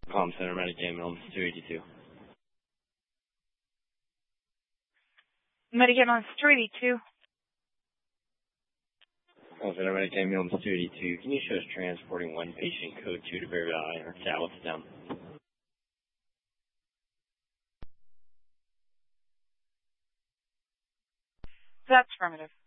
Palm Center Medic Ambulance 282. Medic Ambulance 282. Palm Center Medic Ambulance 282. Can you show us transporting one patient, code 2 to Bearville or Galveston? That's affirmative.